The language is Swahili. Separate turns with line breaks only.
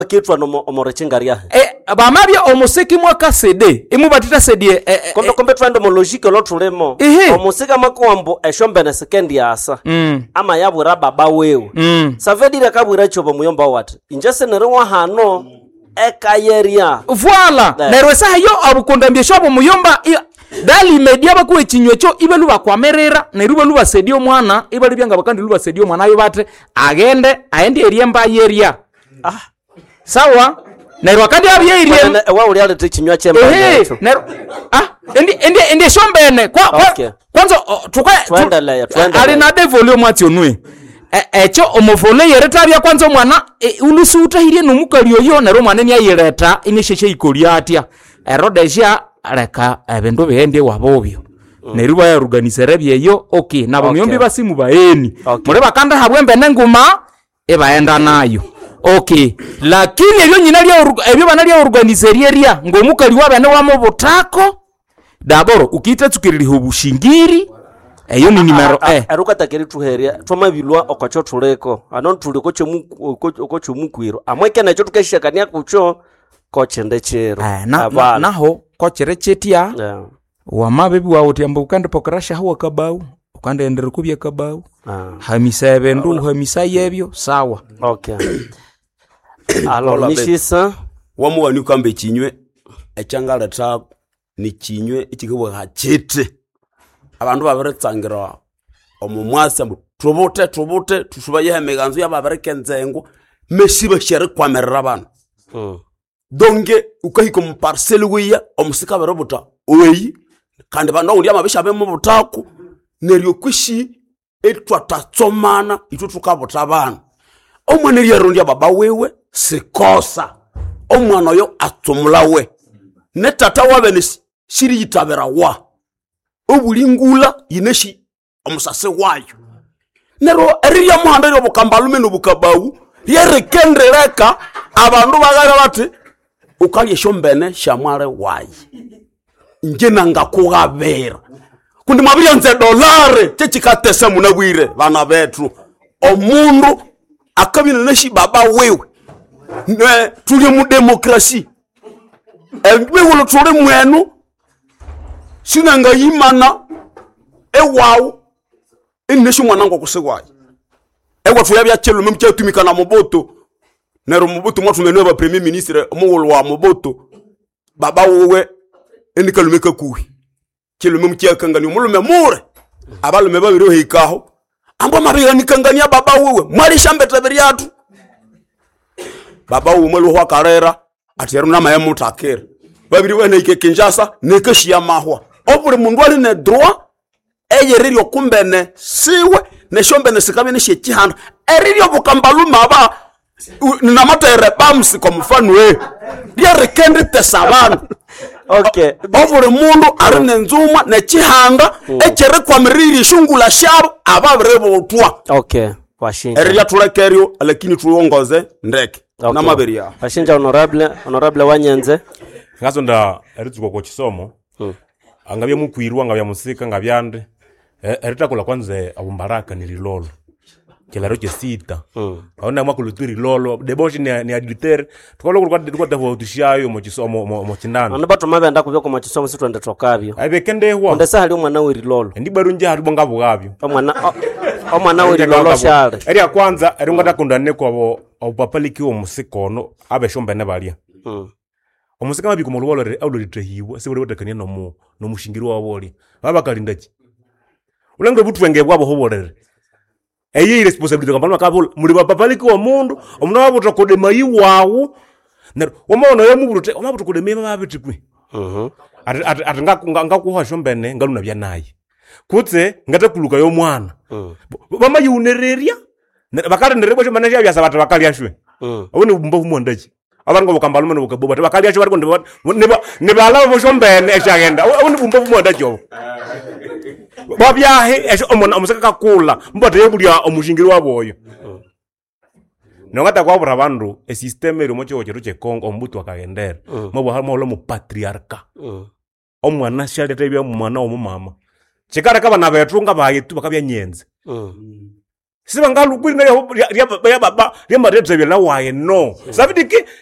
kitwa no omorechingaria
bamabya omusiki mwaka CD imubatita CD
kombe twende mo logique lo tulemo omusika makombo eshombene sekendi asa ama yabura baba wewe savedire kabura chobo muyomba wati injese nerwa hano ekayeria
voila nerwesa yo abukondambye shobo muyomba dali media bakuwe chinywecho ibelu bakwamerera neruba luba sedio mwana ibelu byanga bakandi luba sedio mwana yo bate agende aende eriemba yeria sawa nerwa kandi abye irie
wa uli ale chinywa chemba yecho
endi shombene kwanza
tuendelea
ali na devolio mwati onwe echo omofole yereta bya kwanza mwana ulusu utahirie numukali oyo nerwa mwana ni ayireta inisheshe ikoria atia erodesha aleka ebintu bihende wabobyo neruba ya organizere byeyo okay nabo myombi basimu baeni muri bakanda habwembe nenguma ebaenda nayo okay lakini ebyo nyina lya ebyo bana lya organizeri area ngomukali wabane wamo butako daboro ukita tukiriri hobushingiri eyo ni numero
eruka takeri tuheria twamabilwa okacho tuleko anon tuliko okocho mukwiro amweke nacho tukeshakania kucho kochende chero
naho kochere chetia wamabebi wawo tiamba ukande pokrasha hawa kabau ukande endere kubya kabau hamisa ebendu hamisa yebyo sawa
okay alors nishisa
wamuwani ukambe chinywe echangala ta ni chinywe ikibwa hachete abantu babaretsangira omumwasa tubote tushubaye meganzo yababerekenzengo meshiba shere kwamerera abantu donge ukahiko mu parcelle wiya omusika barobuta oyi kandi bano uri amabisha be mu butaku neryo kwishi etwatatsomana itutukabuta abantu omwana ryarondia baba wewe sikosa omwana yo atsomulawe ne tata wabe ni shiri yitabera wa obulingula yineshi omusase wayo nero eriya muhanda yo bukambalume no bukabau yerekendereka abantu bagara bati ukali shombene shamware wayi ngena ngakugabera kundi mabyanze dolare chechikatesa munabwire bana bethu omundu akabina neshi baba wewe ne tuli mu demokrasi ebiwulo tuli mwenu sinanga yimana ewawu eneshi mwana ngo kusigwaye ewa tuyabya chelo memche tumika na Mobutu nero Mobutu mwatu menwe ba premier ministre omuwulo wa Mobutu baba wewe endikalumeka kuhi chelo memche kangani omulume mure abalume babiro hikaho ambo mabiga nikangania baba wewe mwali shambeta biriatu baba wewe mwali wa karera atiyeru na maye mutakere babiri wene ikekinjasa nekeshia mahwa obule mundu ali ne droit eyererio kumbene siwe ne shombene sikabene shechihanda eririo bukambaluma aba na matere bamsi kwa mfano dia rekendi tesabana
okay
obule mundu ari ne nzuma ne chihanda echere kwa miriri shungula shabo ababere botwa
okay washinja
eriria tulekerio lakini tuongoze ndeke okay. Na maberia
washinja honorable wanyenze
ngasonda eritsuko ko chisomo angabye mukwirwa ngabya musika ngabyande eritakula kwanze abumbaraka nililolo kelaro chesita aona mwakulutiri lolo deboshi ni adultère tukolo kwa tavo tushayo mo chisomo mo chinana
ane bato mabenda kubyo ko chisomo sitwende tokabyo
abekende hwa
ndesa hali umwana wiri lolo
ndi barunje hali bonga bugabyo
omwana wiri lolo shale
eri kwanza eri ngata kundane ko obapaliki wo musikono abeshombe ne balia omusika mabiko molwolo re aulo litrehiwa se bole batakania no mushingiro waboli baba kalindachi ulango butwenge bwabo hoborere eyi responsibility kwamba makabula muri bapaliki wo mundu omuna wabuta kodema yiwawu nero omona yo mubulute omabuta kodema babiti kwi atanga kuha shombene ngaluna bya nayi kutse ngata kuluka yo mwana bama yunereria bakari nderebo shomana bya sabata bakali ashwe abone mbovu mondachi abango bokambalume no bokaboba bakali ashwe bariko ne bala bo shombene eshagenda abone mbovu mondachi obo babyahe esho omona omusaka kakula mbote yobulya omushingiro waboyo nongata kwabura bandu e system ero mocho ocheru che Kongo ombutu akagendera mabo hamo mu patriarca omwana shale tebya mwana omumama chikara kaba na betunga bayitu bakabya nyenze sibangalukwini ya baba ya marethe bela waye no savidi ki